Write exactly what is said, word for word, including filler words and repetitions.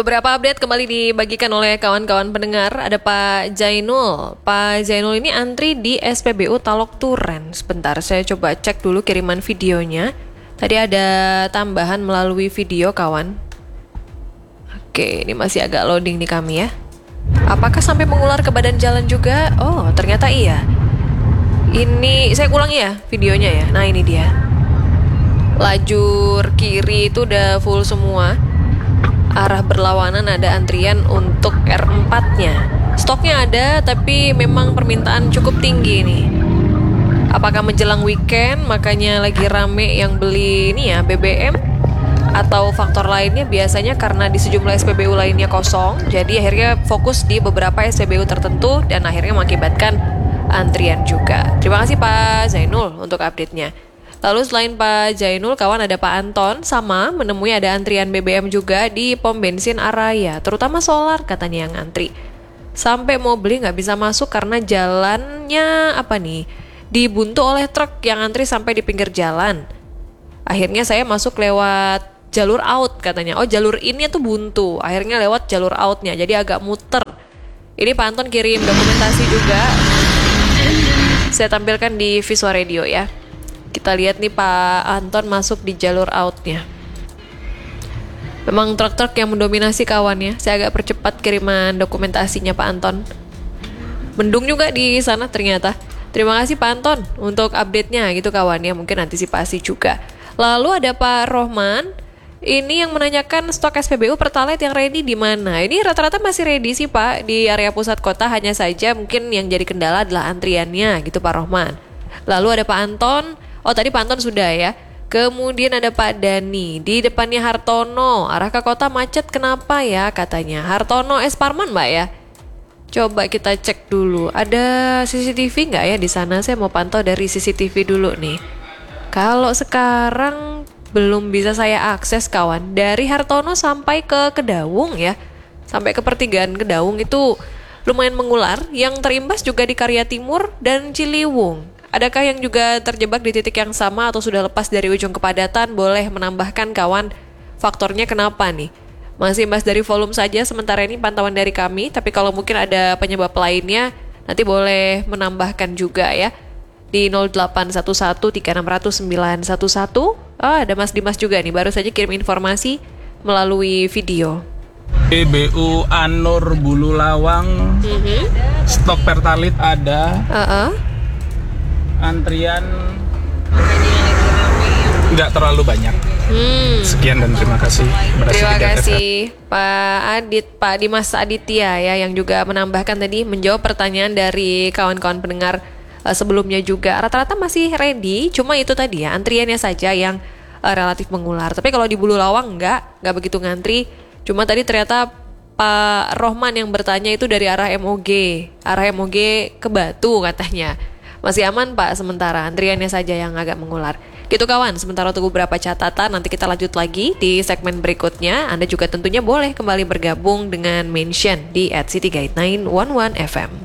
Beberapa update kembali dibagikan oleh kawan-kawan pendengar. Ada Pak Jainul. Pak Jainul ini antri di S P B U Talok Turen. Sebentar, saya coba cek dulu kiriman videonya. Tadi ada tambahan melalui video, kawan. Oke, ini masih agak loading di kami ya. Apakah sampai mengular ke badan jalan juga? Oh, ternyata iya. Ini, saya ulangi ya videonya ya. Nah, ini dia. Lajur kiri itu udah full semua. Arah berlawanan ada antrian untuk R empat-nya. Stoknya ada, tapi memang permintaan cukup tinggi nih. Apakah menjelang weekend, makanya lagi rame yang beli ini ya, B B M? Atau faktor lainnya? Biasanya karena di sejumlah S P B U lainnya kosong, jadi akhirnya fokus di beberapa S P B U tertentu dan akhirnya mengakibatkan antrian juga. Terima kasih Pak Zainul untuk update-nya. Lalu selain Pak Jainul, kawan, ada Pak Anton, sama menemui ada antrian B B M juga di pom bensin Araya, terutama solar katanya yang antri. Sampai mau beli nggak bisa masuk karena jalannya apa nih, dibuntu oleh truk yang antri sampai di pinggir jalan. Akhirnya saya masuk lewat jalur out katanya. Oh, jalur ini tuh buntu, akhirnya lewat jalur outnya, jadi agak muter. Ini Pak Anton kirim dokumentasi juga. Saya tampilkan di Visual Radio ya. Kita lihat nih Pak Anton masuk di jalur outnya. Memang truk-truk yang mendominasi kawannya. Saya agak percepat kiriman dokumentasinya Pak Anton. Mendung juga di sana ternyata. Terima kasih Pak Anton untuk update-nya gitu kawannya. Mungkin antisipasi juga. Lalu ada Pak Rohman. Ini yang menanyakan stok S P B U Pertalite yang ready di mana? Ini rata-rata masih ready sih Pak di area pusat kota. Hanya saja mungkin yang jadi kendala adalah antriannya gitu Pak Rohman. Lalu ada Pak Anton. Oh, tadi Pak Anton sudah ya. Kemudian ada Pak Dani. Di depannya Hartono. Arah ke kota macet kenapa ya katanya. Hartono S Parman Mbak ya. Coba kita cek dulu. Ada C C T V nggak ya di sana? Saya mau pantau dari C C T V dulu nih. Kalau sekarang belum bisa saya akses kawan. Dari Hartono sampai ke Kedaung ya. Sampai ke pertigaan Kedaung itu lumayan mengular. Yang terimbas juga di Karya Timur dan Ciliwung. Adakah yang juga terjebak di titik yang sama atau sudah lepas dari ujung kepadatan? Boleh menambahkan kawan faktornya kenapa nih? Masih bahas dari volume saja sementara ini pantauan dari kami. Tapi kalau mungkin ada penyebab lainnya nanti boleh menambahkan juga ya. Di nol delapan satu satu tiga enam nol nol sembilan satu satu. Oh, ada Mas Dimas juga nih. Baru saja kirim informasi melalui video. B B U Anur Bulu Lawang. Mm-hmm. Stok Pertalite ada. Uh-uh. Antrian nggak terlalu banyak. Hmm. Sekian dan terima kasih. Terima kasih Pak Adit, Pak Dimas Aditya ya, yang juga menambahkan tadi menjawab pertanyaan dari kawan-kawan pendengar uh, sebelumnya juga. Rata-rata masih ready, cuma itu tadi ya antriannya saja yang uh, relatif mengular. Tapi kalau di Bulu Lawang nggak, nggak begitu ngantri. Cuma tadi ternyata Pak Rohman yang bertanya itu dari arah M O G, arah M O G ke Batu katanya. Masih aman Pak sementara, antriannya saja yang agak mengular. Gitu kawan, sementara untuk beberapa catatan nanti kita lanjut lagi di segmen berikutnya. Anda juga tentunya boleh kembali bergabung dengan mention di at city guide sembilan satu satu F M.